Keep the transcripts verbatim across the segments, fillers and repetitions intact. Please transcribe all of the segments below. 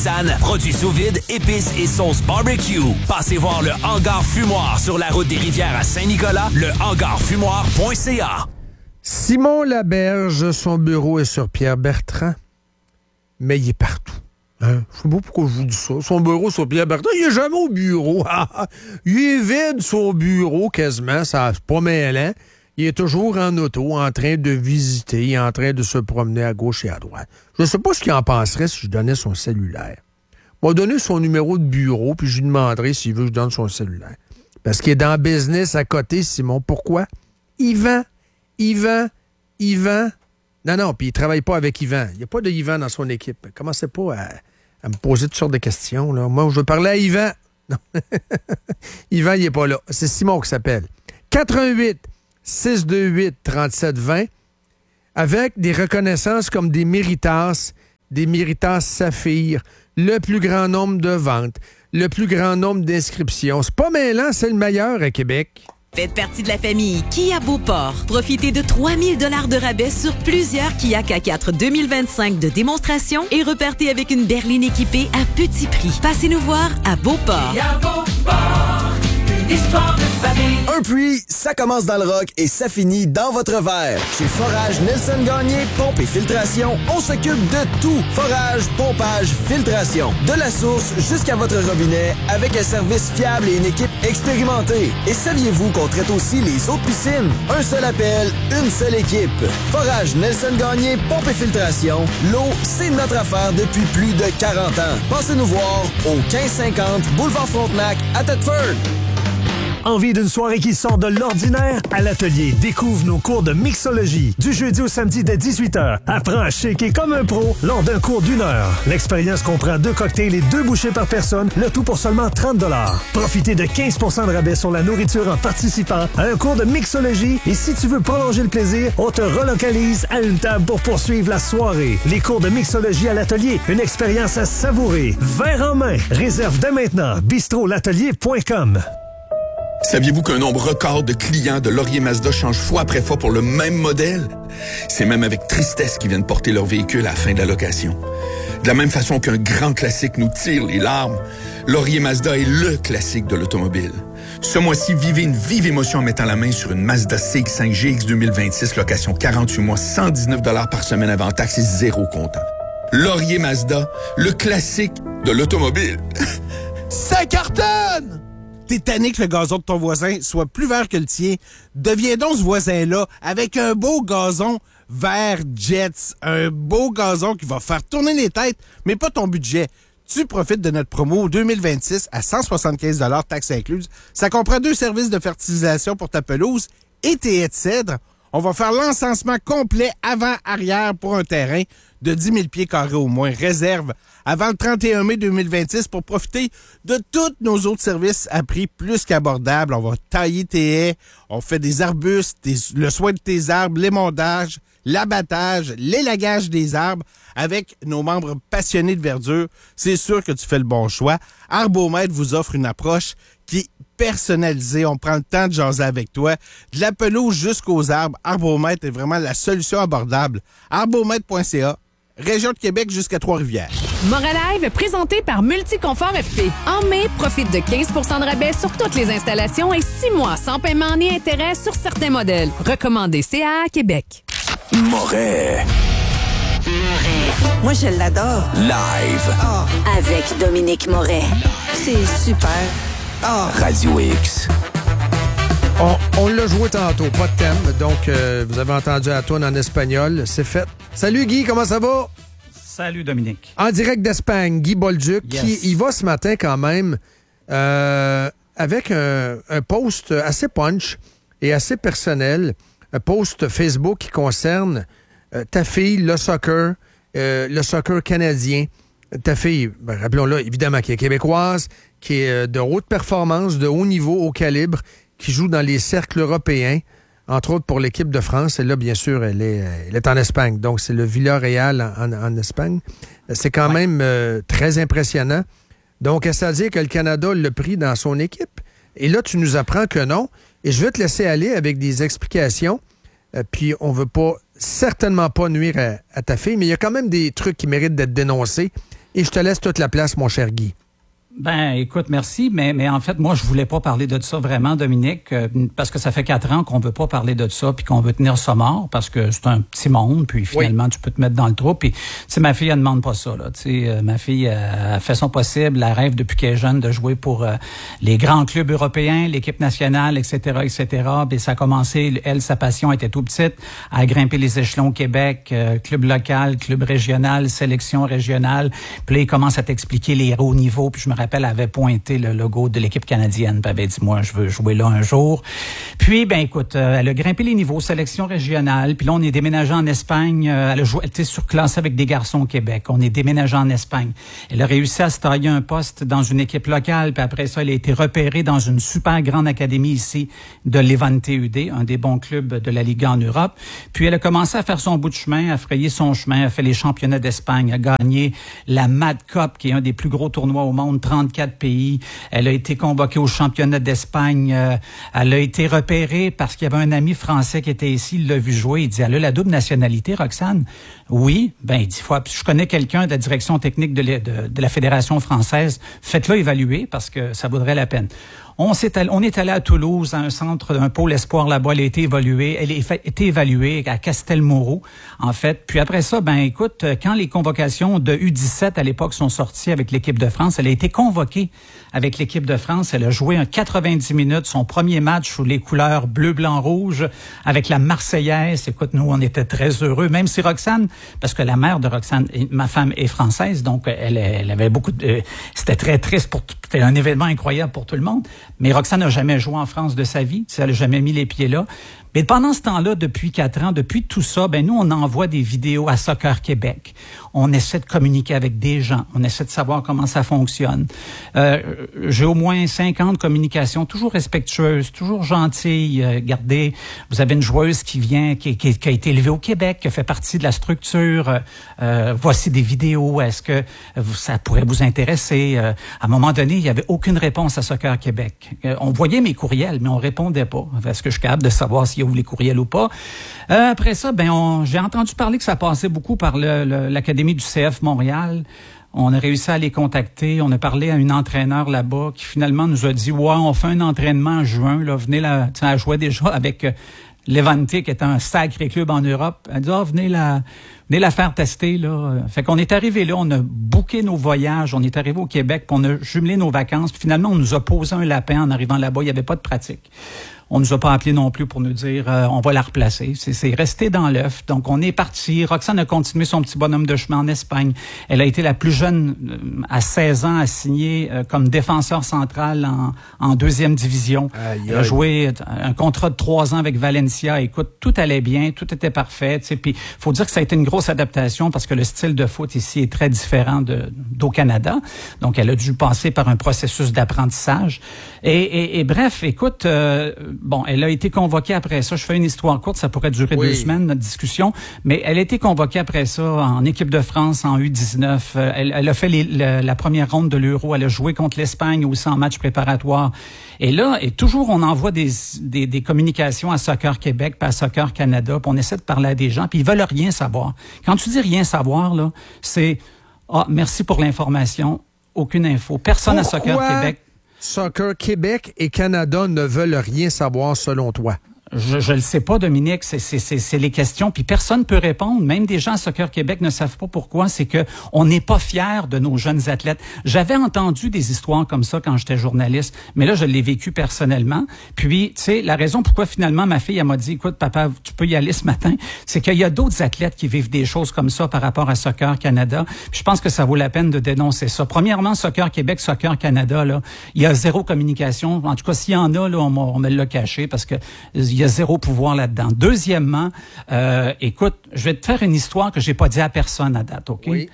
Tisane, produits sous vide, épices et sauces barbecue. Passez voir le Hangar Fumoir sur la route des Rivières à Saint-Nicolas, le hangar fumoir point c a. Simon Laberge, son bureau est sur Pierre-Bertrand, mais il est partout. Hein? Je sais pas pourquoi je vous dis ça. Son bureau sur Pierre-Bertrand, il est jamais au bureau. Il est vide, son bureau, quasiment. Ça, c'est pas mêlant. Il est toujours en auto, en train de visiter, en train de se promener à gauche et à droite. Je ne sais pas ce qu'il en penserait si je donnais son cellulaire. Il m'a donné son numéro de bureau, puis je lui demanderai s'il veut que je donne son cellulaire. Parce qu'il est dans le business à côté, Simon. Pourquoi? Il vend, il vend, il vend. Non, non, puis il ne travaille pas avec Yvan. Il n'y a pas de Yvan dans son équipe. Commencez pas à, à me poser toutes sortes de questions. Là. Moi, je veux parler à Yvan. Non. Yvan, il n'est pas là. C'est Simon qui s'appelle. quatre un huit six deux huit trente-sept vingt avec des reconnaissances comme des Méritas, des Méritas Saphir, le plus grand nombre de ventes, le plus grand nombre d'inscriptions. C'est pas mêlant, c'est le meilleur à Québec. Faites partie de la famille Kia Beauport. Profitez de trois mille dollars de rabais sur plusieurs Kia K quatre deux mille vingt-cinq de démonstration et repartez avec une berline équipée à petit prix. Passez-nous voir à Beauport. Kia Beauport, une histoire de famille. Un puits, ça commence dans le rock et ça finit dans votre verre. Chez Forage Nelson Gagné, pompe et filtration, on s'occupe de tout. Forage, pompage, filtration. De la source jusqu'à votre robinet avec un service fiable et une équipe expérimentée. Et saviez-vous qu'on traite aussi les autres piscines? Un seul appel, une seule équipe. Forage Nelson Gagné, pompe et filtration. L'eau, c'est notre affaire depuis plus de quarante ans. Passez nous voir au quinze cinquante Boulevard Frontenac à Thetford. Envie d'une soirée qui sort de l'ordinaire? À l'atelier, découvre nos cours de mixologie. Du jeudi au samedi dès dix-huit heures. Apprends à shaker comme un pro lors d'un cours d'une heure. L'expérience comprend deux cocktails et deux bouchées par personne, le tout pour seulement trente dollars. Profitez de quinze pour cent de rabais sur la nourriture en participant à un cours de mixologie. Et si tu veux prolonger le plaisir, on te relocalise à une table pour poursuivre la soirée. Les cours de mixologie à l'atelier, une expérience à savourer. Verre en main. Réserve dès maintenant. bistrot l'atelier point com. Saviez-vous qu'un nombre record de clients de Laurier Mazda change fois après fois pour le même modèle? C'est même avec tristesse qu'ils viennent porter leur véhicule à la fin de la location. De la même façon qu'un grand classique nous tire les larmes, Laurier Mazda est le classique de l'automobile. Ce mois-ci, vivez une vive émotion en mettant la main sur une Mazda C X cinq G X deux mille vingt-six, location quarante-huit mois, cent dix-neuf dollars par semaine avant taxes et zéro comptant. Laurier Mazda, le classique de l'automobile. Ça cartonne! T'es tanné que le gazon de ton voisin soit plus vert que le tien. Deviens donc ce voisin-là avec un beau gazon vert Jets. Un beau gazon qui va faire tourner les têtes, mais pas ton budget. Tu profites de notre promo deux mille vingt-six à cent soixante-quinze dollars taxes incluses. Ça comprend deux services de fertilisation pour ta pelouse et tes haies de cèdre. On va faire l'encensement complet avant-arrière pour un terrain de dix mille pieds carrés au moins. Réserve avant le trente et un mai deux mille vingt-six pour profiter de tous nos autres services à prix plus qu'abordable. On va tailler tes haies, on fait des arbustes, des, le soin de tes arbres, l'émondage, l'abattage, l'élagage des arbres avec nos membres passionnés de verdure. C'est sûr que tu fais le bon choix. Arbomètre vous offre une approche qui est personnalisée. On prend le temps de jaser avec toi. De la pelouse jusqu'aux arbres, Arbomètre est vraiment la solution abordable. arbomètre point c a, région de Québec jusqu'à Trois-Rivières. Moralive, présenté par Multiconfort F P. En mai, profite de quinze pour cent de rabais sur toutes les installations et six mois sans paiement ni intérêt sur certains modèles. Recommandé C A A Québec. Moret. Moi, je l'adore. Live. Oh. Avec Dominique Moret. C'est super. Oh. Radio X. On, on l'a joué tantôt, pas de thème. Donc, euh, vous avez entendu la tourne en espagnol. C'est fait. Salut Guy, comment ça va? Salut Dominique. En direct d'Espagne, Guy Bolduc, yes. qui il va ce matin quand même euh, avec un, un post assez punch et assez personnel. Un post Facebook qui concerne euh, ta fille, le soccer, euh, le soccer canadien. Ta fille, ben, rappelons-la, évidemment, qui est québécoise, qui est euh, de haute performance, de haut niveau, haut calibre, qui joue dans les cercles européens, entre autres pour l'équipe de France. Et là, bien sûr, elle est, elle est en Espagne. Donc, c'est le Villarreal en, en, en Espagne. C'est quand ouais. même euh, très impressionnant. Donc, est-ce à dire que le Canada l'a pris dans son équipe? Et là, tu nous apprends que non. Et je vais te laisser aller avec des explications. Euh, puis, on veut pas, certainement pas nuire à, à ta fille, mais il y a quand même des trucs qui méritent d'être dénoncés Et je te laisse toute la place, mon cher Guy. Ben, écoute, merci, mais mais en fait, moi, je voulais pas parler de ça vraiment, Dominique, euh, parce que ça fait quatre ans qu'on veut pas parler de ça, puis qu'on veut tenir ça mort, parce que c'est un petit monde, puis finalement, oui. tu peux te mettre dans le trou. Puis, tu sais, ma fille, elle demande pas ça, là. Tu sais, euh, ma fille, euh, elle fait son possible, elle rêve depuis qu'elle est jeune de jouer pour euh, les grands clubs européens, l'équipe nationale, et cetera, et cetera. Puis ça a commencé, elle, sa passion était tout petite, à grimper les échelons au Québec, euh, club local, club régional, sélection régionale. Puis là, il commence à t'expliquer les hauts niveaux, puis je me rappelle, elle avait pointé le logo de l'équipe canadienne, puis avait dit, moi, je veux jouer là un jour. Puis, ben écoute, euh, elle a grimpé les niveaux, sélection régionale, puis là, on est déménagé en Espagne, euh, elle a joué, elle était surclassée avec des garçons au Québec, on est déménagé en Espagne. Elle a réussi à se tailler un poste dans une équipe locale, puis après ça, elle a été repérée dans une super grande académie ici de Levante U D, un des bons clubs de la Ligue en Europe. Puis, elle a commencé à faire son bout de chemin, à frayer son chemin, a fait les championnats d'Espagne, a gagné la Mad Cup, qui est un des plus gros tournois au monde, trente-quatre pays. Elle a été convoquée au championnat d'Espagne. Euh, elle a été repérée parce qu'il y avait un ami français qui était ici, il l'a vu jouer. Il dit, elle a la double nationalité, Roxane? Oui. Ben, il dit, fois, je connais quelqu'un de la direction technique de la, de, de la Fédération française. Faites-le évaluer parce que ça vaudrait la peine. On, s'est allé, on est allé à Toulouse, à un centre, un pôle espoir là-bas. Elle a été évaluée. Elle a été évaluée à Castelmoreau, en fait. Puis après ça, ben écoute, quand les convocations de U dix-sept à l'époque sont sorties avec l'équipe de France, elle a été convoquée avec l'équipe de France. Elle a joué un quatre-vingt-dix minutes, son premier match sous les couleurs bleu, blanc, rouge, avec la Marseillaise. Écoute, nous, on était très heureux. Même si Roxane, parce que la mère de Roxane, ma femme, est française, donc elle, elle avait beaucoup de... C'était très triste pour... C'était un événement incroyable pour tout le monde. Mais Roxane n'a jamais joué en France de sa vie. Elle n'a jamais mis les pieds là. Mais pendant ce temps-là, depuis quatre ans, depuis tout ça, ben nous, on envoie des vidéos à Soccer Québec. On essaie de communiquer avec des gens. On essaie de savoir comment ça fonctionne. Euh, j'ai au moins cinquante communications, toujours respectueuses, toujours gentilles. Euh, regardez, vous avez une joueuse qui vient, qui, qui, qui a été élevée au Québec, qui fait partie de la structure. Euh, voici des vidéos. Est-ce que ça pourrait vous intéresser? Euh, à un moment donné, il n'y avait aucune réponse à Soccer Québec. Euh, on voyait mes courriels, mais on répondait pas. Est-ce que je suis capable de savoir s'il y a les courriels ou pas. Euh, après ça, ben on, j'ai entendu parler que ça passait beaucoup par le, le, l'Académie du C F Montréal. On a réussi à les contacter. On a parlé à une entraîneur là-bas qui finalement nous a dit, ouais, on fait un entraînement en juin. Là, venez là, elle jouait déjà avec euh, Levante, qui est un sacré club en Europe. Elle dit, ah, venez la, venez la faire tester, là. Fait qu'on est arrivé là, on a booké nos voyages, on est arrivé au Québec, puis on a jumelé nos vacances. Puis finalement, on nous a posé un lapin en arrivant là-bas. Il n'y avait pas de pratique. On nous a pas appelé non plus pour nous dire euh, on va la replacer. C'est, c'est resté dans l'œuf. Donc, on est parti. Roxane a continué son petit bonhomme de chemin en Espagne. Elle a été la plus jeune, euh, à seize ans, à signer euh, comme défenseur central en, en deuxième division. Aïe, aïe. Elle a joué un contrat de trois ans avec Valencia. Écoute, tout allait bien, tout était parfait. Tu sais. Puis, faut dire que ça a été une grosse adaptation parce que le style de foot ici est très différent de, d'au Canada. Donc, elle a dû passer par un processus d'apprentissage. Et, et, et bref, écoute... Euh, Bon, elle a été convoquée après ça. Je fais une histoire courte, ça pourrait durer oui. deux semaines, notre discussion. Mais elle a été convoquée après ça en équipe de France, en U dix-neuf. Elle, elle a fait les, la, la première ronde de l'Euro. Elle a joué contre l'Espagne aussi en match préparatoire. Et là, et toujours, on envoie des, des, des communications à Soccer Québec, puis à Soccer Canada, puis on essaie de parler à des gens, puis ils veulent rien savoir. Quand tu dis rien savoir, là, c'est « Ah, merci pour l'information, aucune info. » Personne Pourquoi? à Soccer Québec. Soccer Québec et Canada ne veulent rien savoir selon toi? Je je le sais pas, Dominique, c'est c'est c'est c'est les questions, puis personne peut répondre. Même des gens à Soccer Québec ne savent pas pourquoi. C'est que on n'est pas fiers de nos jeunes athlètes. J'avais entendu des histoires comme ça quand j'étais journaliste, mais là je l'ai vécu personnellement. Puis tu sais, la raison pourquoi finalement ma fille elle m'a dit, écoute papa, tu peux y aller ce matin, c'est qu'il y a d'autres athlètes qui vivent des choses comme ça par rapport à Soccer Canada. Puis je pense que ça vaut la peine de dénoncer ça. Premièrement, Soccer Québec, Soccer Canada, là, il y a zéro communication. En tout cas, s'il y en a, là, on, on me l'a caché parce que il y a zéro pouvoir là-dedans. Deuxièmement, euh, écoute, je vais te faire une histoire que j'ai pas dit à personne à date, OK? Oui.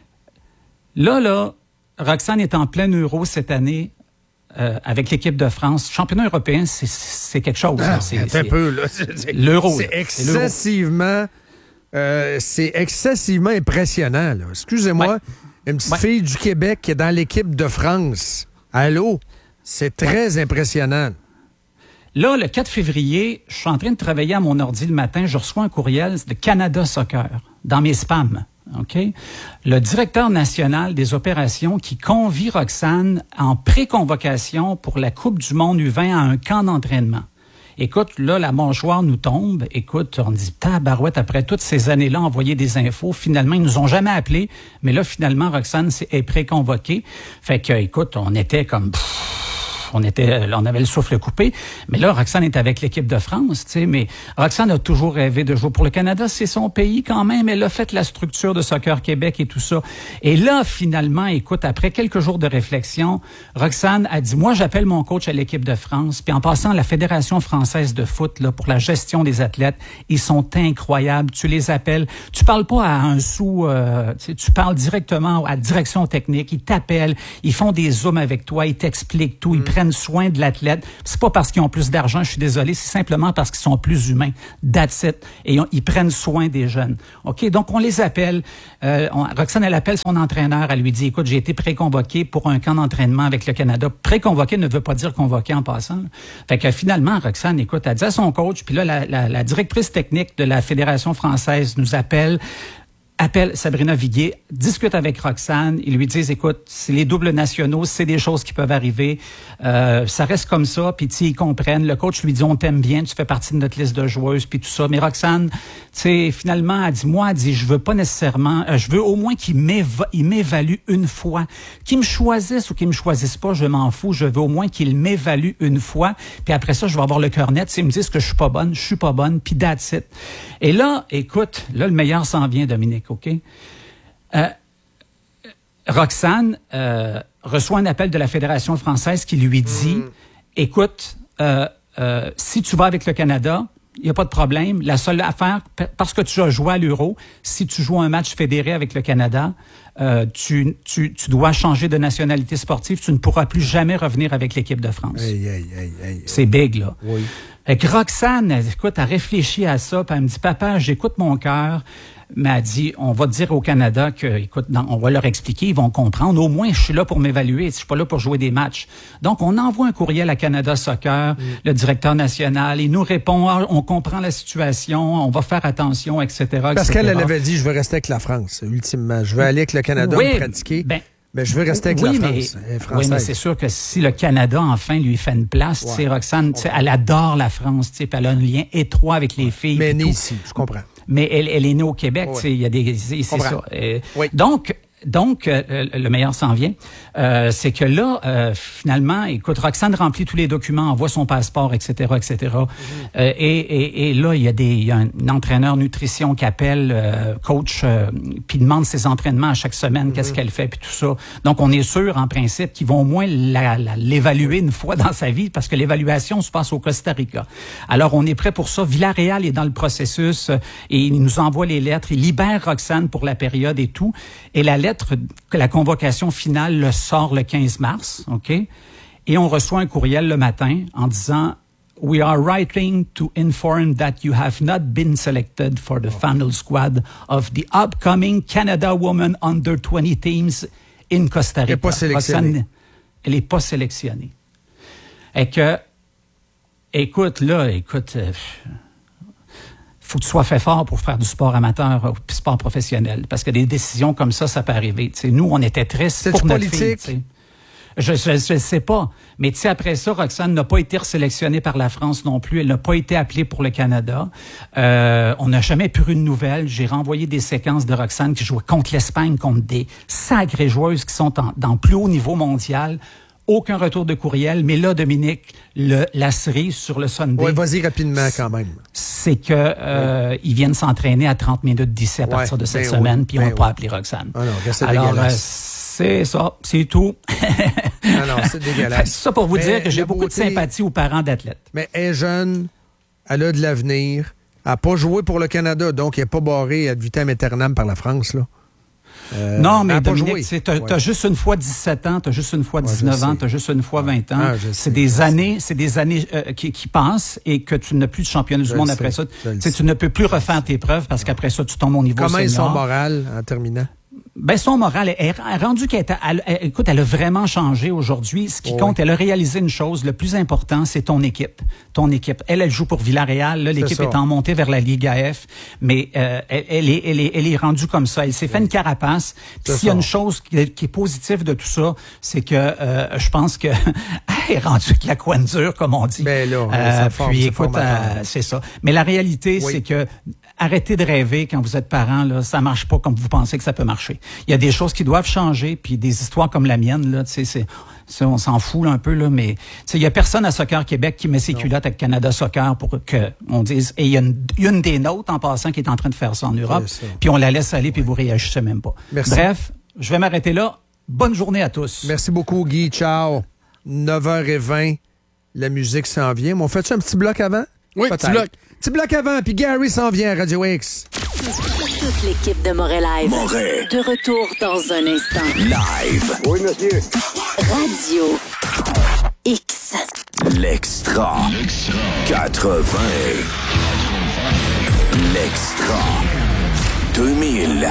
Là, là, Roxane est en plein Euro cette année euh, avec l'équipe de France. Championnat européen, c'est, c'est quelque chose. Ah, là. C'est, c'est un peu, là. C'est, l'Euro. C'est là. excessivement... Euh, c'est excessivement impressionnant, là. Excusez-moi, ouais. Une petite ouais. fille du Québec qui est dans l'équipe de France. Allô? C'est très ouais. impressionnant. Là, le quatre février, je suis en train de travailler à mon ordi le matin, je reçois un courriel de Canada Soccer dans mes spams. OK? Le directeur national des opérations qui convie Roxane en pré-convocation pour la Coupe du monde U vingt à un camp d'entraînement. Écoute, là, la mâchoire nous tombe. Écoute, on dit, tabarouette, après toutes ces années-là, envoyer des infos. Finalement, ils nous ont jamais appelés. Mais là, finalement, Roxane est pré-convoquée. Fait que, écoute, on était comme... Pff, on était, on avait le souffle coupé. Mais là, Roxane est avec l'équipe de France, tu sais. Mais Roxane a toujours rêvé de jouer pour le Canada. C'est son pays quand même. Elle a fait la structure de Soccer Québec et tout ça. Et là, finalement, écoute, après quelques jours de réflexion, Roxane a dit, moi, j'appelle mon coach à l'équipe de France. Puis en passant, la Fédération française de foot, là, pour la gestion des athlètes, ils sont incroyables. Tu les appelles. Tu parles pas à un sous, euh, tu sais, tu parles directement à la direction technique. Ils t'appellent. Ils font des zooms avec toi. Ils t'expliquent tout. Ils mm. prennent soin de l'athlète. C'est pas parce qu'ils ont plus d'argent, je suis désolé, c'est simplement parce qu'ils sont plus humains. That's it. Et on, ils prennent soin des jeunes. OK? Donc, on les appelle. Euh, on, Roxane, elle appelle son entraîneur. Elle lui dit, écoute, j'ai été pré-convoqué pour un camp d'entraînement avec le Canada. Pré-convoqué ne veut pas dire convoqué en passant. Là. Fait que finalement, Roxane, écoute, elle dit à son coach, puis là, la, la, la directrice technique de la Fédération française nous appelle. Appelle Sabrina Viguier, discute avec Roxane, ils lui disent, écoute, c'est les doubles nationaux, c'est des choses qui peuvent arriver, euh, ça reste comme ça, puis tu sais, ils comprennent. Le coach lui dit, on t'aime bien, tu fais partie de notre liste de joueuses, puis tout ça. Mais Roxane, tu sais, finalement, elle dit, moi, elle dit, je veux pas nécessairement, euh, je veux au moins qu'il m'éva- il m'évalue une fois. Qu'il me choisisse ou qu'il me choisisse pas, je m'en fous, je veux au moins qu'il m'évalue une fois, puis après ça, je vais avoir le cœur net. S'ils me disent que je suis pas bonne, je suis pas bonne, puis that's it. Et là, écoute, là, le meilleur s'en vient, Dominique. OK? Euh, Roxane euh, reçoit un appel de la Fédération française qui lui dit, mmh. écoute, euh, euh, si tu vas avec le Canada, il n'y a pas de problème. La seule affaire, parce que tu as joué à l'Euro, si tu joues un match fédéré avec le Canada, euh, tu, tu, tu dois changer de nationalité sportive. Tu ne pourras plus jamais revenir avec l'équipe de France. Aïe, aïe, aïe, aïe. C'est big, là. Oui. Fait que Roxane, elle, écoute, elle réfléchit à ça, puis elle me dit, papa, j'écoute mon cœur. Mais elle dit, on va dire au Canada que, écoute, non, on va leur expliquer, ils vont comprendre. Au moins, je suis là pour m'évaluer, je suis pas là pour jouer des matchs. Donc, on envoie un courriel à Canada Soccer, mm. le directeur national, il nous répond, ah, on comprend la situation, on va faire attention, et cetera. Parce et cetera. qu'elle, elle avait dit, je veux rester avec la France, ultimement. Je veux aller avec le Canada oui, me pratiquer. Ben, mais je veux rester avec oui, la mais, France. Oui, mais c'est sûr que si le Canada, enfin, lui fait une place, ouais. tu sais, Roxane, ouais. elle adore la France, tu sais, elle a un lien étroit avec les filles. Mais née ici, je comprends. Mais elle, elle est née au Québec, tu sais, il y a des, c'est ça. Euh, oui. Donc, donc euh, le meilleur s'en vient. Euh, c'est que là, euh, finalement, écoute, Roxane remplit tous les documents, envoie son passeport, et cetera, et cetera. Mm-hmm. Euh, et, et, et là, il y a des, il y a un, un entraîneur nutrition qui appelle euh, coach, euh, puis demande ses entraînements à chaque semaine, mm-hmm. qu'est-ce qu'elle fait, puis tout ça. Donc, on est sûr, en principe, qu'ils vont au moins la, la, l'évaluer une fois dans sa vie, parce que l'évaluation se passe au Costa Rica. Alors, on est prêt pour ça. Villarreal est dans le processus euh, et il nous envoie les lettres. Il libère Roxane pour la période et tout. Et la lettre que la convocation finale le sort le quinze mars, OK? Et on reçoit un courriel le matin en disant « We are writing to inform that you have not been selected for the final squad of the upcoming Canada Women Under vingt teams in Costa Rica. » Elle n'est pas sélectionnée. Elle n'est pas sélectionnée. Et que, écoute, là, écoute... Euh, faut que tu sois fait fort pour faire du sport amateur ou du sport professionnel. Parce que des décisions comme ça, ça peut arriver. T'sais, nous, on était tristes pour notre politique. Fille. Je je sais pas. Mais tu sais, après ça, Roxane n'a pas été sélectionnée par la France non plus. Elle n'a pas été appelée pour le Canada. Euh, on n'a jamais plus eu de nouvelles. J'ai renvoyé des séquences de Roxane qui jouait contre l'Espagne, contre des sacrées joueuses qui sont en, dans le plus haut niveau mondial. Aucun retour de courriel, mais là, Dominique, le, la cerise sur le Sunday... Oui, vas-y rapidement quand même. C'est que euh, oui. ils viennent s'entraîner à trente minutes d'ici à partir ouais, de cette ben semaine, oui, puis ben ils n'ont oui. pas appelé Roxane. Ah non, c'est Alors, dégueulasse. Euh, c'est ça, c'est tout. Ah non, c'est dégueulasse. C'est ça pour vous mais dire que j'ai beaucoup beauté, de sympathie aux parents d'athlètes. Mais elle est jeune, elle a de l'avenir, elle n'a pas joué pour le Canada, donc elle n'est pas barrée ad vitam aeternam par la France, là. Euh, non, mais Dominique, tu as ouais. juste une fois dix-sept ans, tu as juste une fois dix-neuf ouais, ans, tu as juste une fois vingt ans. Ah, c'est sais, des années, c'est des années euh, qui, qui passent et que tu n'as plus de championnat du je monde après sais, ça. Tu ne peux plus refaire tes preuves parce qu'après ça, tu tombes au niveau Comment senior. Comment est son moral en terminant? Ben, son moral est, est rendu qu'elle est, elle, elle, écoute, elle a vraiment changé aujourd'hui. Ce qui oui. compte, elle a réalisé une chose. Le plus important, c'est ton équipe. Ton équipe. Elle, elle joue pour Villarreal. Là, l'équipe est, est en montée vers la Ligue A F. Mais, euh, elle, elle est, elle est, elle est rendue comme ça. Elle s'est fait une carapace. Puis s'il y a une chose qui est, qui est positive de tout ça, c'est que, euh, je pense que, elle est rendue avec la coin dure, comme on dit. Ben là, euh, forme, puis écoute, euh, c'est ça. Mais la réalité, oui. c'est que, arrêtez de rêver quand vous êtes parent, là, ça marche pas comme vous pensez que ça peut marcher. Il y a des choses qui doivent changer, puis des histoires comme la mienne, là, tu sais, c'est, c'est, on s'en fout là, un peu, là, mais il y a personne à Soccer Québec qui met ses non. culottes avec Canada Soccer pour que on dise. Et il y a une, une des nôtres en passant qui est en train de faire ça en Europe, puis on la laisse aller, puis vous réagissez même pas. Merci. Bref, je vais m'arrêter là. Bonne journée à tous. Merci beaucoup, Guy. Ciao. neuf heures vingt, la musique s'en vient. Mais on fait-tu un petit bloc avant? Oui, peut-être. petit bloc. Petit bloc avant, puis Gary s'en vient à Radio X. Toute l'équipe de Moret Live. Moret. De retour dans un instant. Live. Oui, monsieur. Radio X. L'extra. L'extra. quatre-vingts. L'extra. deux mille.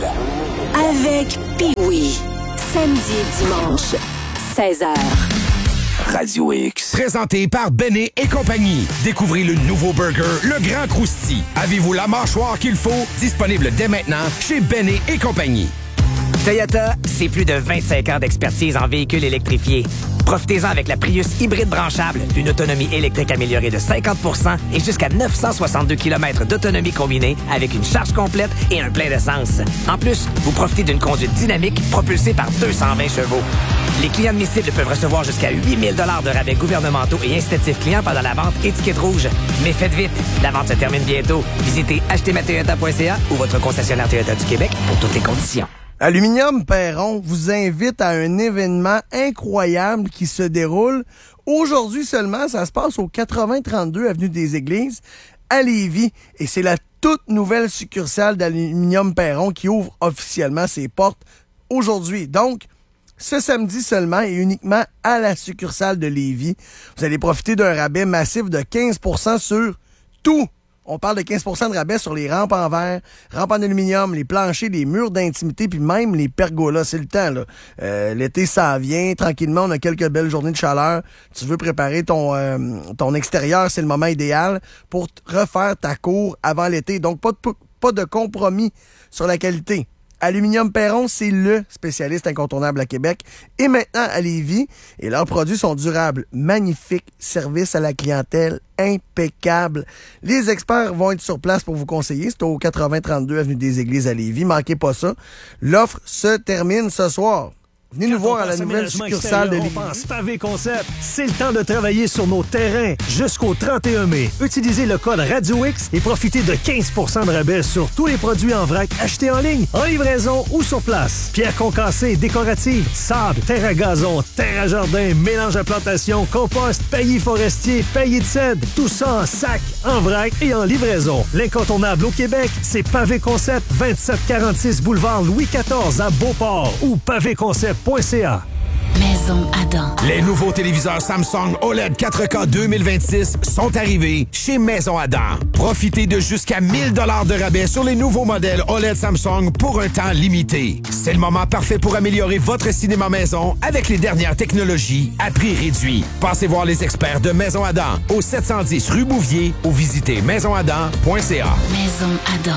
Avec Pee-Wee. Samedi et dimanche, seize heures. Radio X. Présenté par Bennet et compagnie. Découvrez le nouveau burger, le Grand Crousti. Avez-vous la mâchoire qu'il faut? Disponible dès maintenant chez Bennet et compagnie. Toyota, c'est plus de vingt-cinq ans d'expertise en véhicules électrifiés. Profitez-en avec la Prius hybride branchable, d'une autonomie électrique améliorée de cinquante pour cent et jusqu'à neuf cent soixante-deux kilomètres d'autonomie combinée avec une charge complète et un plein d'essence. En plus, vous profitez d'une conduite dynamique propulsée par deux cent vingt chevaux. Les clients admissibles peuvent recevoir jusqu'à huit mille dollars de rabais gouvernementaux et incitatifs clients pendant la vente étiquette rouge. Mais faites vite, la vente se termine bientôt. Visitez acheter ma toyota point c a ou votre concessionnaire Toyota du Québec pour toutes les conditions. Aluminium Perron vous invite à un événement incroyable qui se déroule aujourd'hui seulement. Ça se passe au quatre-vingts trente-deux Avenue des Églises à Lévis. Et c'est la toute nouvelle succursale d'Aluminium Perron qui ouvre officiellement ses portes aujourd'hui. Donc, ce samedi seulement et uniquement à la succursale de Lévis, vous allez profiter d'un rabais massif de quinze pour cent sur tout. On parle de quinze pour cent de rabais sur les rampes en verre, rampes en aluminium, les planchers, les murs d'intimité, puis même les pergolas. C'est le temps, là. Euh, l'été, ça vient. Tranquillement, on a quelques belles journées de chaleur. Tu veux préparer ton, euh, ton extérieur, c'est le moment idéal pour refaire ta cour avant l'été. Donc, pas de, pas de compromis sur la qualité. Aluminium Perron, c'est le spécialiste incontournable à Québec et maintenant à Lévis. Et leurs produits sont durables, magnifiques, service à la clientèle impeccable. Les experts vont être sur place pour vous conseiller. C'est au quatre-vingts trente-deux Avenue des Églises à Lévis. Manquez pas ça. L'offre se termine ce soir. Venez nous voir à la nouvelle succursale de Lévis. On pense Pavé Concept. C'est le temps de travailler sur nos terrains jusqu'au trente et un mai. Utilisez le code Radio X et profitez de quinze pour cent de rabais sur tous les produits en vrac achetés en ligne, en livraison ou sur place. Pierre concassée, décorative, sable, terre à gazon, terre à jardin, mélange à plantation, compost, paillis forestier, paillis de cèdre. Tout ça en sac, en vrac et en livraison. L'incontournable au Québec, c'est Pavé Concept, vingt-sept quarante-six boulevard Louis quatorze à Beauport ou pavé concept point c a. Maison Adam. Les nouveaux téléviseurs Samsung O L E D quatre K deux mille vingt-six sont arrivés chez Maison Adam. Profitez de jusqu'à mille dollars de rabais sur les nouveaux modèles O L E D Samsung pour un temps limité. C'est le moment parfait pour améliorer votre cinéma maison avec les dernières technologies à prix réduit. Passez voir les experts de Maison Adam au sept cent dix rue Bouvier ou visitez maison adam point c a. Maison Adam.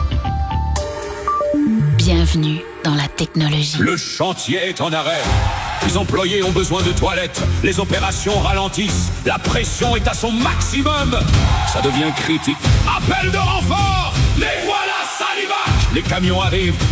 Bienvenue dans la technologie. Le chantier est en arrêt. Les employés ont besoin de toilettes. Les opérations ralentissent. La pression est à son maximum. Ça devient critique. Appel de renfort. Les voilà, Salivac. Les camions arrivent.